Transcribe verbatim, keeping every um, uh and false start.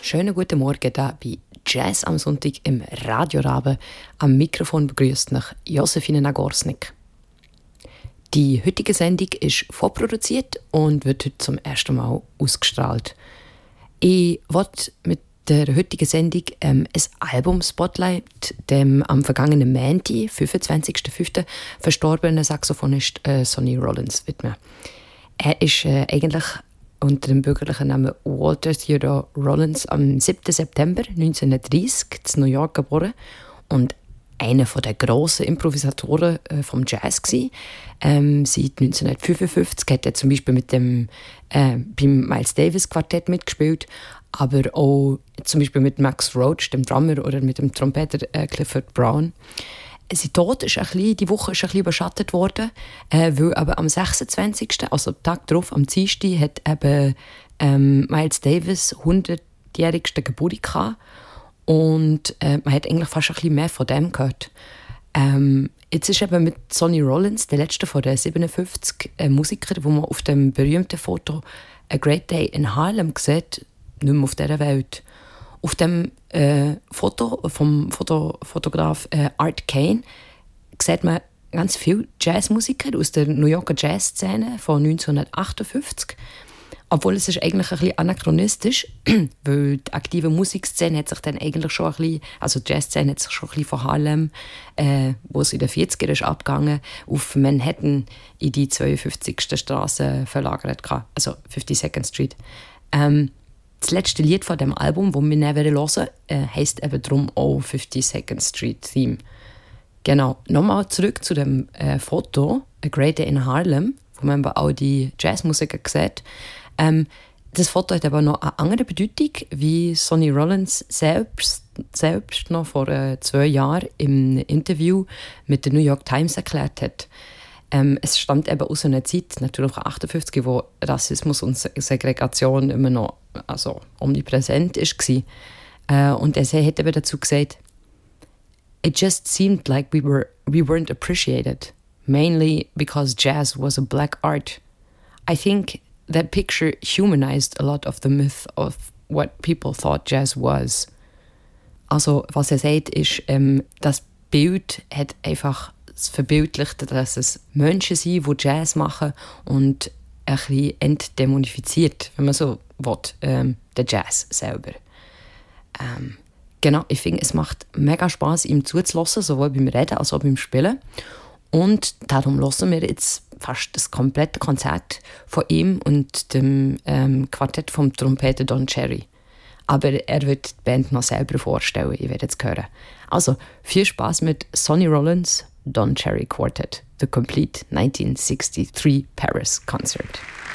Schönen guten Morgen da bei Jazz am Sonntag im Radioraben. Am Mikrofon begrüßt mich Josefine Nagorsnik. Die heutige Sendung ist vorproduziert und wird heute zum ersten Mal ausgestrahlt. Ich wollte mit der heutigen Sendung ähm, ein Album-Spotlight dem am vergangenen Montag, fünfundzwanzigsten fünften verstorbenen Saxophonist äh, Sonny Rollins widmen. Er ist äh, eigentlich unter dem bürgerlichen Namen Walter Theodore Rollins am siebten September neunzehnhundertdreißig in New York geboren und einer der grossen Improvisatoren äh, vom Jazz gsi. Ähm, seit neunzehnhundertfünfundfünfzig hat er zum Beispiel mit dem äh, beim Miles Davis Quartett mitgespielt, aber auch zum Beispiel mit Max Roach, dem Drummer, oder mit dem Trompeter äh, Clifford Brown. Sein Tod ist ein bisschen, die Woche ist ein bisschen überschattet worden, äh, weil aber am sechsundzwanzigsten also am Tag darauf, am Dienstag, hat eben ähm, Miles Davis hundertjährigsten Geburtstag gehabt. Und äh, man hat eigentlich fast ein bisschen mehr von dem gehört. Ähm, jetzt ist eben mit Sonny Rollins, der letzte von den siebenundfünfzig äh, Musikern, wo man auf dem berühmten Foto «A Great Day in Harlem» sieht, nicht mehr auf dieser Welt. Auf dem äh, Foto vom Foto, Fotograf äh, Art Kane sieht man ganz viele Jazzmusiker aus der New Yorker Jazzszene von neunzehnhundertachtundfünfzig. Obwohl es ist eigentlich ein bisschen anachronistisch, weil die aktive Musikszene hat sich dann eigentlich schon ein bisschen, also die Jazzszene hat sich schon ein bisschen von Harlem, äh, wo es in den vierzigern ist abgegangen, auf Manhattan in die zweiundfünfzigste Straße verlagert, also fifty-second Street. Ähm, Das letzte Lied von dem Album, das wir dann hören, äh, heisst eben darum auch fifty-second Street Theme. Genau, nochmal zurück zu dem äh, Foto «A Great Day in Harlem», wo man auch die Jazzmusiker sieht. Ähm, das Foto hat aber noch eine andere Bedeutung, wie Sonny Rollins selbst, selbst noch vor äh, zwei Jahren im Interview mit der New York Times erklärt hat. Ähm, es stammt eben aus einer Zeit, natürlich achtundfünfzig, wo Rassismus und Segregation immer noch also, omnipräsent war. Äh, und er hat eben dazu gesagt, «It just seemed like we, were, we weren't appreciated, mainly because jazz was a black art. I think that picture humanized a lot of the myth of what people thought jazz was.» Also, was er sagt, ist, ähm, das Bild hat einfach verbildlicht, dass es Menschen sind, die Jazz machen und ein bisschen entdämonifiziert, wenn man so will, ähm, den Jazz selber. Ähm, genau, ich finde, es macht mega Spass, ihm zuzulassen, sowohl beim Reden als auch beim Spielen. Und darum hören wir jetzt fast das komplette Konzert von ihm und dem ähm, Quartett vom Trompeter Don Cherry. Aber er wird die Band noch selber vorstellen, ich werde es hören. Also, viel Spass mit Sonny Rollins, Don Cherry Quartet, The Complete nineteen sixty-three Paris Concert.